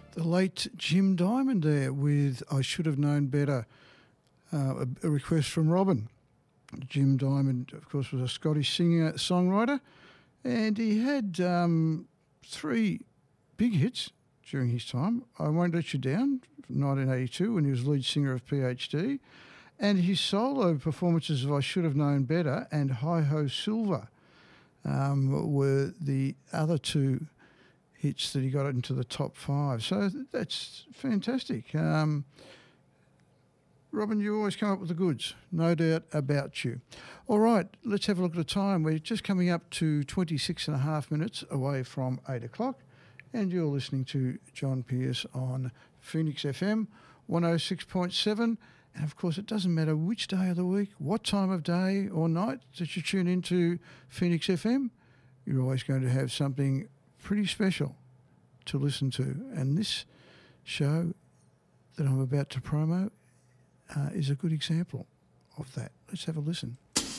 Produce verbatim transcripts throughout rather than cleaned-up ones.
The late Jim Diamond there with I Should Have Known Better, uh, a, a request from Robin. Jim Diamond, of course, was a Scottish singer-songwriter, and he had um, three big hits during his time. I Won't Let You Down from nineteen eighty-two when he was lead singer of P H D, and his solo performances of I Should Have Known Better and Hi Ho Silver um, were the other two hits that he got into the top five. So that's fantastic. Um, Robin, you always come up with the goods, no doubt about you. All right, let's have a look at the time. We're just coming up to twenty-six and a half minutes away from eight o'clock, and you're listening to John Pierce on Phoenix F M one oh six point seven. And, of course, it doesn't matter which day of the week, what time of day or night that you tune into Phoenix F M, you're always going to have something pretty special to listen to. And this show that I'm about to promo uh, is a good example of that. Let's have a listen.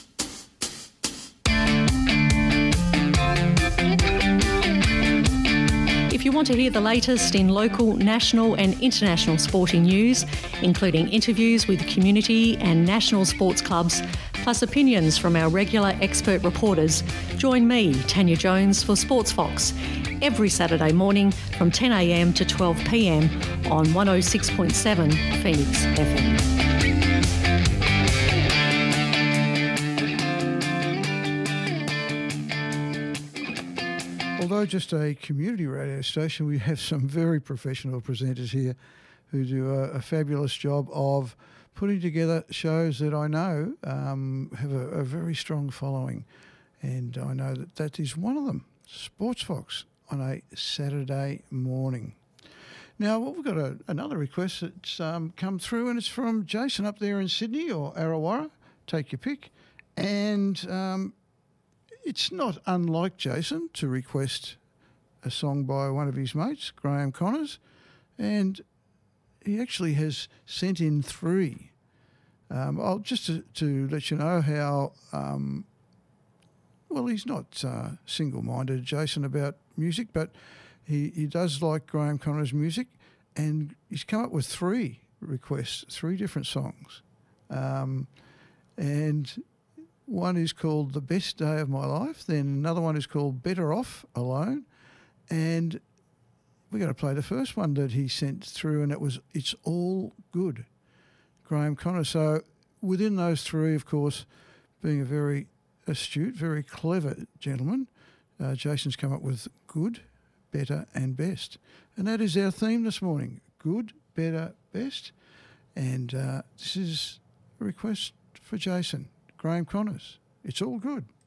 If you want to hear the latest in local, national and international sporting news, including interviews with community and national sports clubs, plus opinions from our regular expert reporters, join me, Tanya Jones, for Sports Fox every Saturday morning from ten a m to twelve p m on one oh six point seven Phoenix F M. Although just a community radio station, we have some very professional presenters here who do a, a fabulous job of putting together shows that I know um, have a, a very strong following. And I know that that is one of them, Sports Fox, on a Saturday morning. Now, well, we've got a, another request that's um, come through, and it's from Jason up there in Sydney or Arrawara. Take your pick. And um, it's not unlike Jason to request a song by one of his mates, Graham Connors, and he actually has sent in three. Um, I'll just to, to let you know how, um, well, he's not uh, single-minded, Jason, about music, but he, he does like Graham Connors' music, and he's come up with three requests, three different songs. Um, and one is called The Best Day of My Life. Then another one is called Better Off Alone. And we're going to play the first one that he sent through, and it was It's All Good, Graham Connors. So within those three, of course, being a very astute, very clever gentleman, uh, Jason's come up with good, better and best. And that is our theme this morning, good, better, best. And uh, this is a request for Jason. Graham Connors, It's All Good.